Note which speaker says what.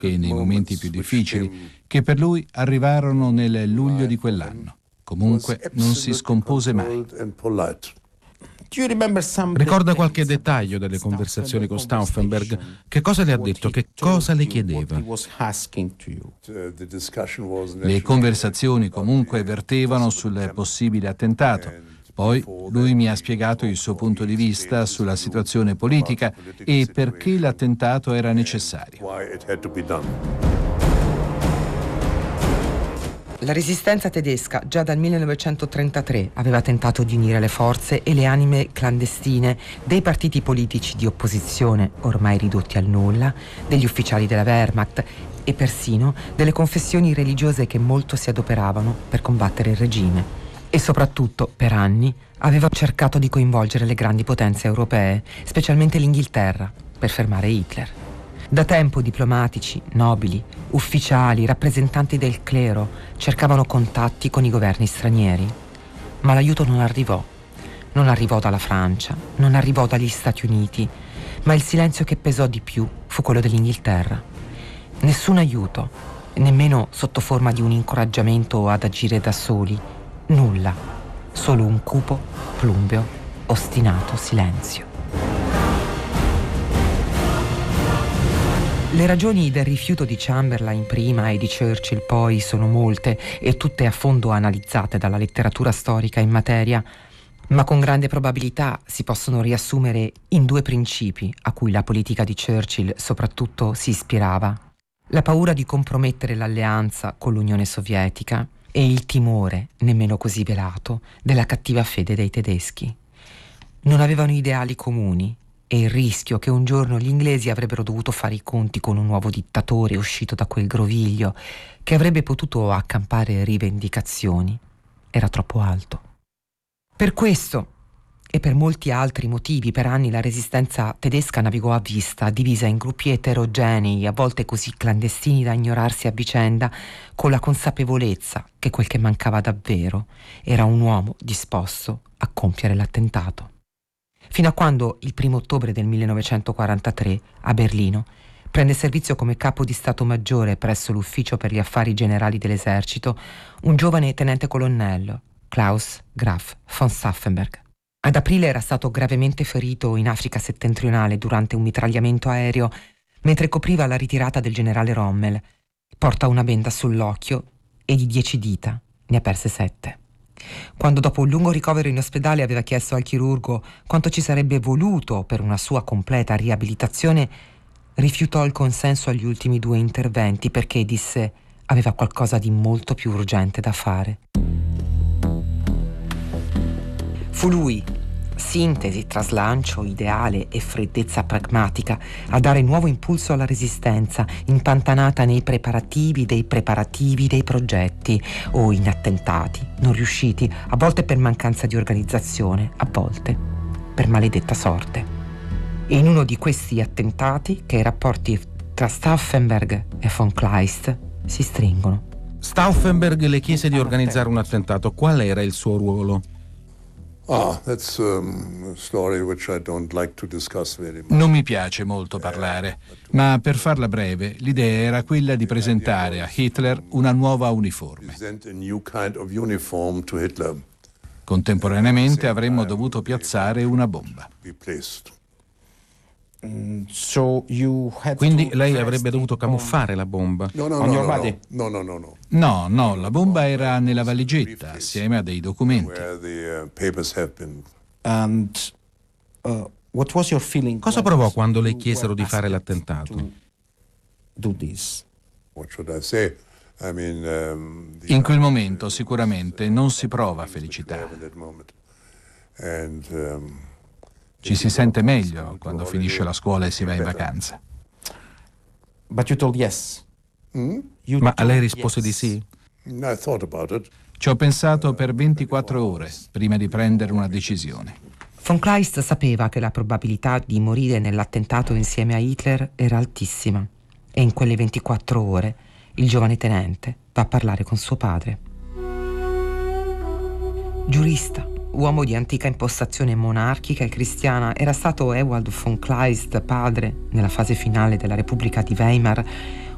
Speaker 1: e nei momenti più difficili, che per lui arrivarono nel luglio di quell'anno. Comunque non si scompose mai.
Speaker 2: Ricorda qualche dettaglio delle conversazioni con Stauffenberg? Che cosa le ha detto? Che cosa le chiedeva?
Speaker 1: Le conversazioni comunque vertevano sul possibile attentato. Poi lui mi ha spiegato il suo punto di vista sulla situazione politica e perché l'attentato era necessario.
Speaker 3: La resistenza tedesca già dal 1933 aveva tentato di unire le forze e le anime clandestine dei partiti politici di opposizione, ormai ridotti al nulla, degli ufficiali della Wehrmacht e persino delle confessioni religiose che molto si adoperavano per combattere il regime. E soprattutto, per anni, aveva cercato di coinvolgere le grandi potenze europee, specialmente l'Inghilterra, per fermare Hitler. Da tempo diplomatici, nobili, ufficiali, rappresentanti del clero cercavano contatti con i governi stranieri. Ma l'aiuto non arrivò. Non arrivò dalla Francia, non arrivò dagli Stati Uniti, ma il silenzio che pesò di più fu quello dell'Inghilterra. Nessun aiuto, nemmeno sotto forma di un incoraggiamento ad agire da soli. Nulla, solo un cupo, plumbeo, ostinato silenzio. Le ragioni del rifiuto di Chamberlain prima e di Churchill poi sono molte e tutte a fondo analizzate dalla letteratura storica in materia, ma con grande probabilità si possono riassumere in due principi a cui la politica di Churchill soprattutto si ispirava: la paura di compromettere l'alleanza con l'Unione Sovietica e il timore, nemmeno così velato, della cattiva fede dei tedeschi. Non avevano ideali comuni e il rischio che un giorno gli inglesi avrebbero dovuto fare i conti con un nuovo dittatore uscito da quel groviglio che avrebbe potuto accampare rivendicazioni era troppo alto. Per questo e per molti altri motivi per anni la resistenza tedesca navigò a vista, divisa in gruppi eterogenei, a volte così clandestini da ignorarsi a vicenda, con la consapevolezza che quel che mancava davvero era un uomo disposto a compiere l'attentato. Fino a quando, il 1 ottobre del 1943, a Berlino, prende servizio come capo di Stato Maggiore presso l'Ufficio per gli Affari Generali dell'Esercito un giovane tenente colonnello, Klaus Graf von Stauffenberg. Ad aprile era stato gravemente ferito in Africa settentrionale durante un mitragliamento aereo mentre copriva la ritirata del generale Rommel. Porta una benda sull'occhio e di 10 dita ne ha perse 7. Quando dopo un lungo ricovero in ospedale aveva chiesto al chirurgo quanto ci sarebbe voluto per una sua completa riabilitazione, rifiutò il consenso agli ultimi 2 interventi perché, disse, aveva qualcosa di molto più urgente da fare. Fu lui, sintesi tra slancio, ideale e freddezza pragmatica, a dare nuovo impulso alla resistenza, impantanata nei preparativi dei progetti o in attentati, non riusciti, a volte per mancanza di organizzazione, a volte per maledetta sorte. E in uno di questi attentati che i rapporti tra Stauffenberg e von Kleist si stringono.
Speaker 2: Stauffenberg le chiese di organizzare un attentato. Qual era il suo ruolo?
Speaker 1: Non mi piace molto parlare, ma per farla breve, l'idea era quella di presentare a Hitler una nuova uniforme. Contemporaneamente avremmo dovuto piazzare una bomba.
Speaker 2: Quindi lei avrebbe dovuto camuffare la bomba?
Speaker 1: No, la bomba era nella valigetta assieme a dei documenti.
Speaker 2: Cosa provò quando le chiesero di fare l'attentato?
Speaker 1: In quel momento sicuramente non si prova felicità. Ci si sente meglio quando finisce la scuola e si va in vacanza.
Speaker 2: Ma lei rispose di sì?
Speaker 1: Ci ho pensato per 24 ore prima di prendere una decisione.
Speaker 3: Von Kleist sapeva che la probabilità di morire nell'attentato insieme a Hitler era altissima e in quelle 24 ore il giovane tenente va a parlare con suo padre. Giurista, uomo di antica impostazione monarchica e cristiana, era stato Ewald von Kleist padre, nella fase finale della Repubblica di Weimar,